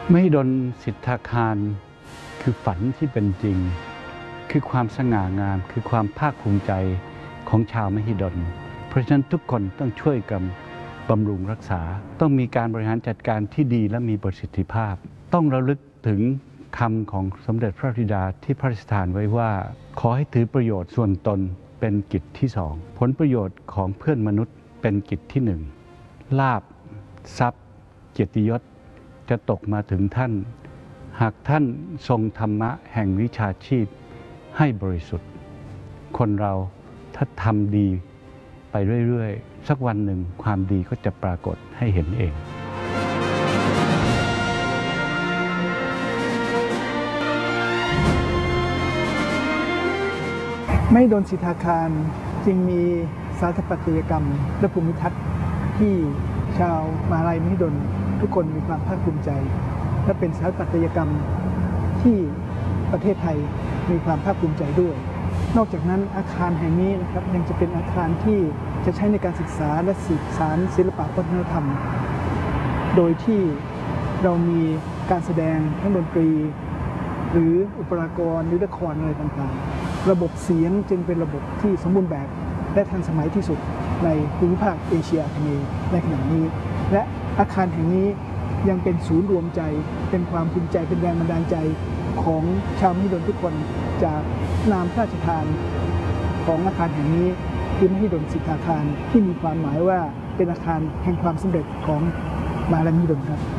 มหิดลสิทธาคารคือฝันที่เป็นจริงคือความสง่างามคือความภาคภูมิใจของชาวมหิดลเพราะฉะนั้นทุกคนต้องช่วยกันบำรุงรักษาต้องมีการบริหารจัดการที่ดีและมีประสิทธิภาพต้องระลึกถึงคำของสมเด็จพระธิดาที่พระราชทานไว้ว่าขอให้ถือประโยชน์ส่วนตนเป็นกิจที่สองผลประโยชน์ของเพื่อนมนุษย์เป็นกิจที่หนึ่งลาภทรัพย์เกียรติยศจะตกมาถึงท่านหากท่านทรงธรรมะแห่งวิชาชีพให้บริสุทธิ์คนเราถ้าทำดีไปเรื่อยๆสักวันหนึ่งความดีก็จะปรากฏให้เห็นเองมหิดลสิทธาคารจึงมีสถาปัตยกรรมและภูมิทัศน์ที่ชาวมหาวิทยาลัยมหิดลทุกคนมีความภาคภูมิใจและเป็นสถาปัตยกรรมที่ประเทศไทยมีความภาคภูมิใจด้วยนอกจากนั้นอาคารแห่งนี้นะครับยังจะเป็นอาคารที่จะใช้ในการศึกษาและสืบสานศิลปะวัฒนธรรมโดยที่เรามีการแสดงทั้งดนตรีหรืออุปกรณ์หรือละครอะไรต่างๆระบบเสียงจึงเป็นระบบที่สมบูรณ์แบบและทันสมัยที่สุดในภูมิภาคเอเชียอาคเนย์ในขณะนี้และอาคารแห่งนี้ยังเป็นศูนย์รวมใจเป็นความภูมิใจเป็นแรงบันดาลใจของชาวมหิดลทุกคนจากนามพระราชทานของอาคารแห่งนี้คือมหิดลสิทธาคารที่มีความหมายว่าเป็นอาคารแห่งความสำเร็จของมหาวิทยาลัยมหิดลครับ